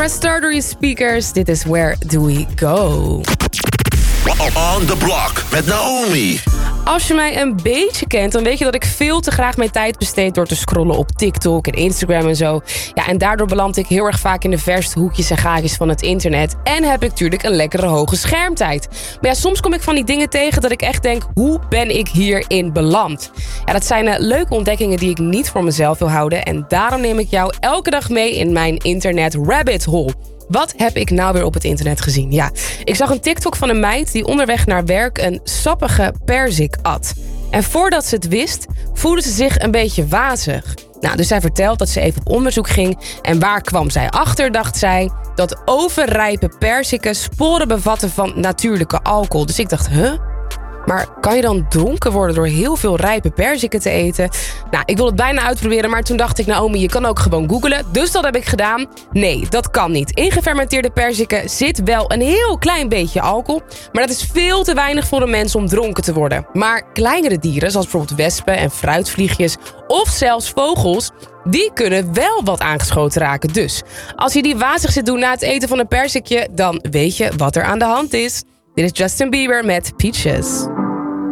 Starter speakers. Dit is Where Do We Go? On the Block met Naomi. Als je mij een beetje kent, dan weet je dat ik veel te graag mijn tijd besteed door te scrollen op TikTok en Instagram en zo. Ja, en daardoor beland ik heel erg vaak in de verste hoekjes en gaatjes van het internet. En heb ik natuurlijk een lekkere hoge schermtijd. Maar ja, soms kom ik van die dingen tegen dat ik echt denk, hoe ben ik hierin beland? Ja, dat zijn leuke ontdekkingen die ik niet voor mezelf wil houden. En daarom neem ik jou elke dag mee in mijn internet rabbit hole. Wat heb ik nou weer op het internet gezien? Ja, ik zag een TikTok van een meid die onderweg naar werk een sappige perzik at. En voordat ze het wist, voelde ze zich een beetje wazig. Nou, dus zij vertelt dat ze even op onderzoek ging. En waar kwam zij achter, dacht zij? Dat overrijpe perziken sporen bevatten van natuurlijke alcohol. Dus ik dacht, maar kan je dan dronken worden door heel veel rijpe perziken te eten? Nou, ik wil het bijna uitproberen, maar toen dacht ik, Naomi, je kan ook gewoon googlen. Dus dat heb ik gedaan. Nee, dat kan niet. In gefermenteerde perziken zit wel een heel klein beetje alcohol, maar dat is veel te weinig voor een mens om dronken te worden. Maar kleinere dieren, zoals bijvoorbeeld wespen en fruitvliegjes of zelfs vogels, die kunnen wel wat aangeschoten raken. Dus als je die wazig zit doen na het eten van een perzikje, dan weet je wat er aan de hand is. Dit is Justin Bieber met Peaches.